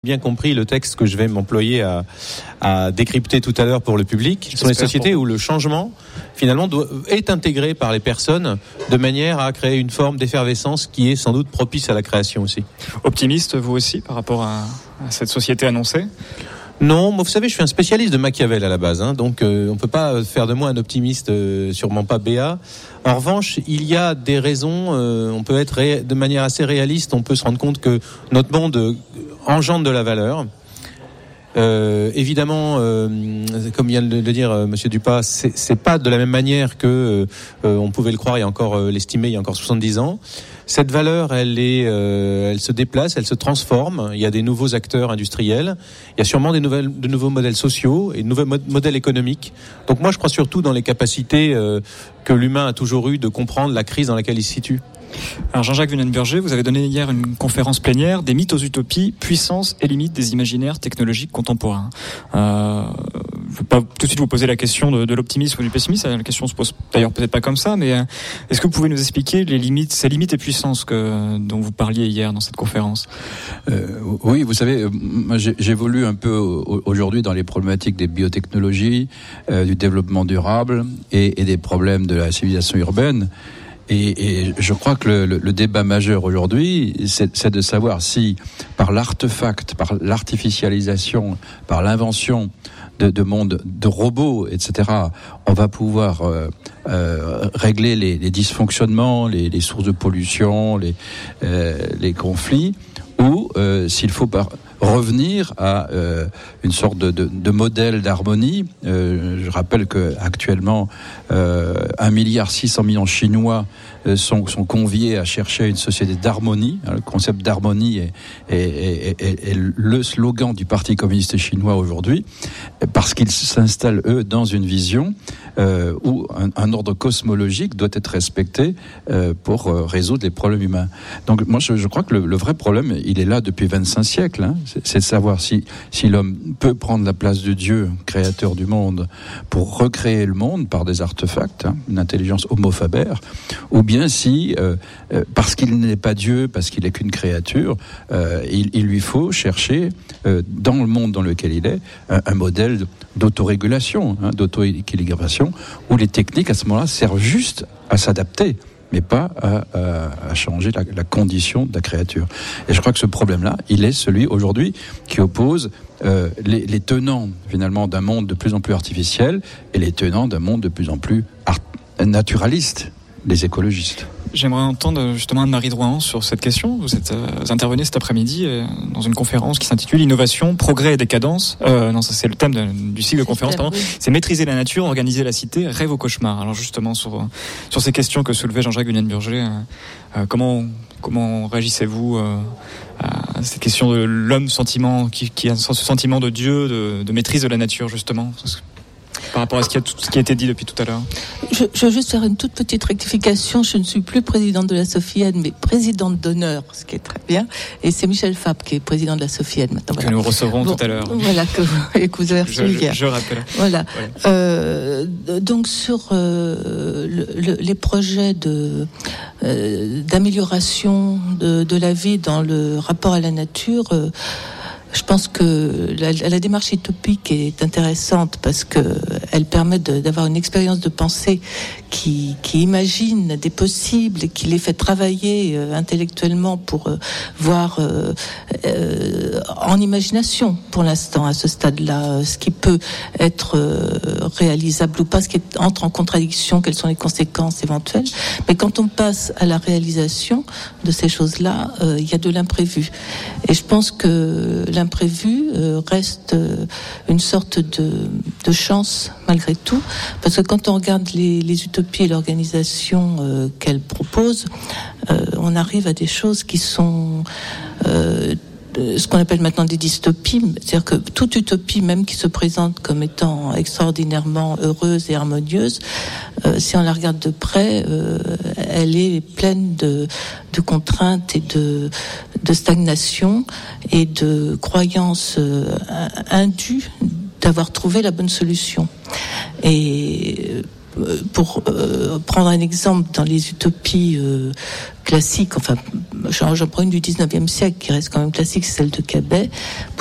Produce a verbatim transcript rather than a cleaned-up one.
Bien compris le texte que je vais m'employer à, à décrypter tout à l'heure pour le public. Ce sont les sociétés où le changement, finalement, doit, est intégré par les personnes de manière à créer une forme d'effervescence qui est sans doute propice à la création aussi. Optimiste, vous aussi, par rapport à, à cette société annoncée ? Non, moi, vous savez, je suis un spécialiste de Machiavel à la base, hein, donc euh, on peut pas faire de moi un optimiste, euh, sûrement pas béat. En revanche, il y a des raisons, euh, on peut être ré- de manière assez réaliste, on peut se rendre compte que notre monde euh, engendre de la valeur. Euh, évidemment, euh, comme vient de le dire euh, Monsieur Dupas, c'est, c'est pas de la même manière que euh, on pouvait le croire et encore euh, l'estimer il y a encore soixante-dix ans. Cette valeur, elle est, euh, elle se déplace, elle se transforme. Il y a des nouveaux acteurs industriels. Il y a sûrement des nouvelles, de nouveaux modèles sociaux et de nouveaux mod- modèles économiques. Donc moi, je crois surtout dans les capacités euh, que l'humain a toujours eues de comprendre la crise dans laquelle il se situe. Alors Jean-Jacques Vuillen-Burger, vous avez donné hier une conférence plénière des mythes aux utopies, puissance et limites des imaginaires technologiques contemporains. Euh, je ne vais pas tout de suite vous poser la question de, de l'optimisme ou du pessimisme, la question se pose d'ailleurs peut-être pas comme ça, mais est-ce que vous pouvez nous expliquer les limites, ces limites et puissances que, dont vous parliez hier dans cette conférence ? euh, Oui, vous savez, moi j'évolue un peu aujourd'hui dans les problématiques des biotechnologies, euh, du développement durable et, et des problèmes de la civilisation urbaine. Et, et je crois que le, le, le débat majeur aujourd'hui, c'est, c'est de savoir si, par l'artefact, par l'artificialisation, par l'invention de, de mondes, de robots, et cetera, on va pouvoir euh, euh, régler les, les dysfonctionnements, les, les sources de pollution, les, euh, les conflits, ou euh, s'il faut par revenir à euh, une sorte de, de, de modèle d'harmonie. Euh, je rappelle que actuellement, euh, un milliard six cents millions de Chinois euh, sont, sont conviés à chercher une société d'harmonie. Le concept d'harmonie est, est, est, est, est le slogan du Parti communiste chinois aujourd'hui, parce qu'ils s'installent eux dans une vision euh, où un, un ordre cosmologique doit être respecté euh, pour euh, résoudre les problèmes humains. Donc moi, je, je crois que le, le vrai problème, il est là depuis vingt-cinq siècles. Hein. C'est de savoir si, si l'homme peut prendre la place de Dieu, créateur du monde, pour recréer le monde par des artefacts, hein, une intelligence homo faber, ou bien si, euh, euh, parce qu'il n'est pas Dieu, parce qu'il n'est qu'une créature, euh, il, il lui faut chercher, euh, dans le monde dans lequel il est, un, un modèle d'autorégulation, hein, d'auto-équilibration, où les techniques, à ce moment-là, servent juste à s'adapter, mais pas à, à, à changer la, la condition de la créature. Et je crois que ce problème-là, il est celui aujourd'hui qui oppose euh, les, les tenants finalement d'un monde de plus en plus artificiel et les tenants d'un monde de plus en plus art- naturaliste, les écologistes. J'aimerais entendre justement Anne-Marie Drouin sur cette question. Vous êtes euh, vous intervenez cet après-midi euh, dans une conférence qui s'intitule Innovation, progrès et décadence. Euh, non, ça c'est le thème de, du cycle de conférence. Pardon. Oui. C'est maîtriser la nature, organiser la cité, rêve au cauchemar. Alors justement sur sur ces questions que soulevait Jean-Jacques Vuillen-Burger, euh, euh, comment comment réagissez-vous euh, à cette question de l'homme sentiment qui, qui a ce sentiment de Dieu, de, de maîtrise de la nature justement? Par rapport à ce qui, a, tout, ce qui a été dit depuis tout à l'heure. Je, je veux juste faire une toute petite rectification. Je ne suis plus présidente de la Sophiène, mais présidente d'honneur, ce qui est très bien. Et c'est Michel Fabre qui est président de la Sophiène maintenant. Que voilà. nous recevrons bon, tout à l'heure. Voilà, que, et que vous avez reçu je, hier. Je, je rappelle. Voilà. voilà. Euh, donc sur euh, le, le, les projets de, euh, d'amélioration de, de la vie dans le rapport à la nature, euh, je pense que la, la démarche utopique est intéressante parce que elle permet de, d'avoir une expérience de pensée qui, qui imagine des possibles et qui les fait travailler euh, intellectuellement pour euh, voir euh, euh, en imagination pour l'instant à ce stade-là ce qui peut être euh, réalisable ou pas, ce qui est, entre en contradiction, quelles sont les conséquences éventuelles. Mais quand on passe à la réalisation de ces choses-là, euh, il y a de l'imprévu. Et je pense que l'imprévu euh, reste euh, une sorte de, de chance malgré tout, parce que quand on regarde les, les utopies et l'organisation euh, qu'elles proposent, euh, on arrive à des choses qui sont euh, ce qu'on appelle maintenant des dystopies, c'est-à-dire que toute utopie, même qui se présente comme étant extraordinairement heureuse et harmonieuse, euh, si on la regarde de près, euh, elle est pleine de, de contraintes et de, de stagnation et de croyances euh, indues d'avoir trouvé la bonne solution. Et pour euh, prendre un exemple dans les utopies euh, classiques, enfin, j'en, j'en prends une du dix-neuvième siècle qui reste quand même classique, c'est celle de Cabet.